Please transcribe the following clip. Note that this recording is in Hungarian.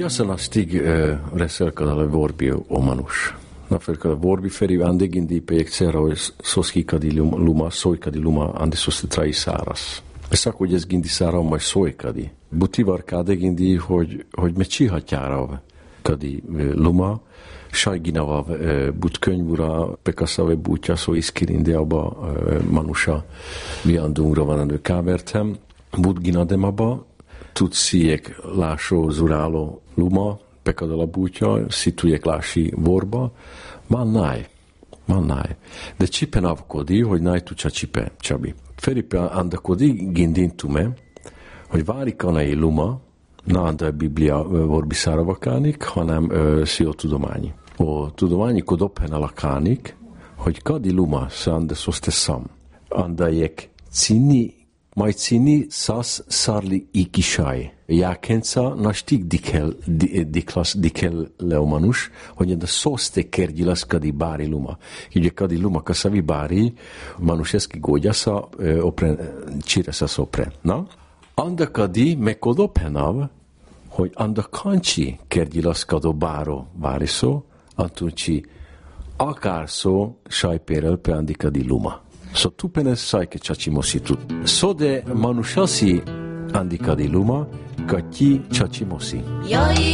Jassanastig reserkadale vorbi omanus. Na fölkada vorbi feri andigindi pejekcera soskikadi luma, soikadi luma andi sostitrai száraz. Beszak, hogy ez gindi szára, majd soikadi. Butivar kadegindi, hogy me csihatjára kadi luma, sajginava but könyvura, pekaszave bútja, szó iszkirindi abba manusa viandungra van elő kávertem. Budginademaba, tudsziek lásó zuráló luma, pekadala bútja, szitujek lási vorba, mannáj. De csipen avkodi, hogy náj tucsa csipe, csabi. Feripe andakodi gindintume, hogy várikanai luma, na anda Biblia vorbiszára vakánik, hanem szió tudományi. O tudományi kodophen alakánik, hogy kadi luma szande szoszte szam. Andajek cini szas szarli ikisaj. Jákenca nastig dikel leomanus, hogy a szoszte kergyilasz kadi bári luma. Ugye kadi luma kaszavi bári, manus eszki gógyasza, opre csiresa szopre. Na? Anda kadi mekodophenav, hogy anda kancsi kergyilasz kado báro váriszó, antuncsi akárszó sajpérel pe andi kadi luma. So tu penes sajke csacsimoszi tud. So de manusasi andi kadi luma, kati csacsimoszi.